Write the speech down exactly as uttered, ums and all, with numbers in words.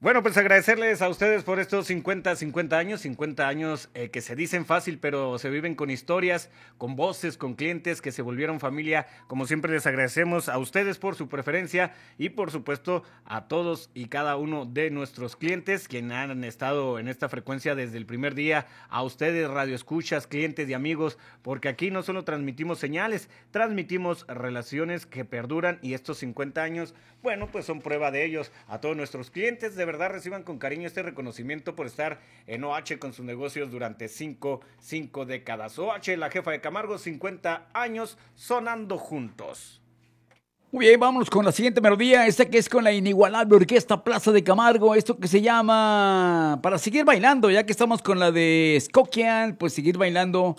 Bueno, pues agradecerles a ustedes por estos cincuenta, cincuenta años, cincuenta años eh, que se dicen fácil, pero se viven con historias, con voces, con clientes que se volvieron familia. Como siempre les agradecemos a ustedes por su preferencia y por supuesto a todos y cada uno de nuestros clientes quienes han estado en esta frecuencia desde el primer día, a ustedes radioescuchas, clientes y amigos, porque aquí no solo transmitimos señales, transmitimos relaciones que perduran y estos cincuenta años, bueno, pues son prueba de ellos. A todos nuestros clientes, de verdad reciban con cariño este reconocimiento por estar en O H con sus negocios durante cinco, cinco décadas. O H, la jefa de Camargo, cincuenta años sonando juntos. Muy bien, vámonos con la siguiente melodía, esta que es con la inigualable Orquesta Plaza de Camargo, esto que se llama Para seguir bailando, ya que estamos con la de Skokian, pues seguir bailando